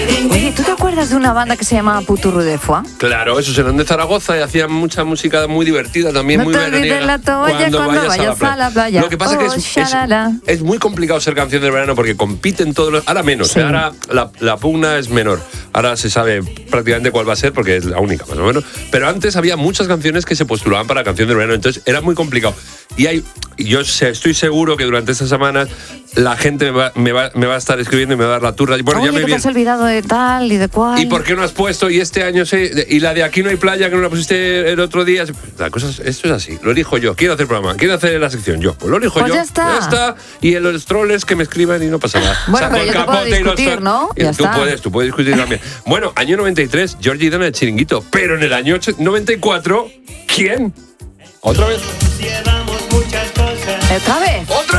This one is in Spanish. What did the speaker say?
Oye, ¿tú te acuerdas de una banda que se llamaba Puturru de Foix? Claro, esos eran de Zaragoza y hacían mucha música muy divertida, también No muy te veraniega. olvides la toalla cuando vayas a la playa. Lo que pasa es que es muy complicado ser canción del verano porque compiten todos los... Ahora menos, Sí. ahora la pugna es menor. Ahora se sabe prácticamente cuál va a ser porque es la única, más o menos. Pero antes había muchas canciones que se postulaban para canción del verano, entonces era muy complicado. Estoy seguro que durante estas semanas la gente me va a estar escribiendo y me va a dar la turra. Y bueno, Oye, que te has olvidado de tal y de cual. ¿Y por qué no has puesto? Y este año y la de Aquí no hay playa, que no la pusiste el otro día. Esto es así, lo elijo yo. Quiero hacer programa, quiero hacer la sección yo. Pues lo elijo Pues yo. ya está. Y los troles que me escriban y no pasa nada. Bueno, Saco pero el yo te puedo capote y los discutir, ¿no? y Ya está. tú puedes discutir también. Bueno, año 93, Georgie Dan el Chiringuito. Pero en el año 94, ¿quién? ¿Otra vez? ¿Otra vez? ¡Otra